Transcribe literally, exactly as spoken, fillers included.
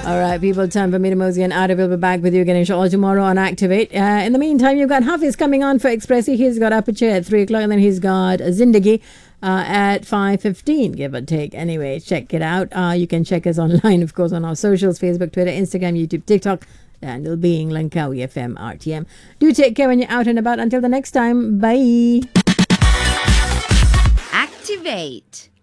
All right, people, time for me to mosey and Ada will be back with you again inshallah tomorrow on Activate. Uh, in the meantime, you've got Hafiz coming on for Expressi. He's got Aperture at three o'clock and then he's got Zindagi uh, at five fifteen, give or take. Anyway, check it out. Uh, you can check us online, of course, on our socials, Facebook, Twitter, Instagram, YouTube, TikTok, and it'll be in Langkawi F M R T M. Do take care when you're out and about. Until the next time, bye. Activate.